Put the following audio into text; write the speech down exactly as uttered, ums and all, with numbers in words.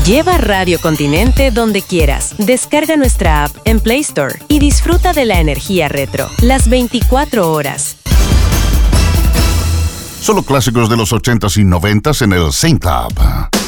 Lleva Radio Continente donde quieras. Descarga nuestra app en Play Store y disfruta de la energía retro, las veinticuatro horas. Solo clásicos de los ochentas y noventas en el Same Club.